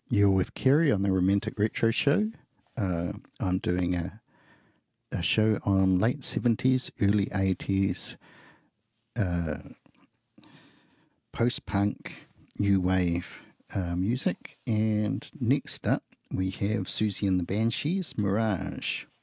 You're with Kerry on the Romantic Retro Show. I'm doing a show on late 70s, early 80s, post punk, new wave music. And next up, we have Susie and the Banshees, Mirage.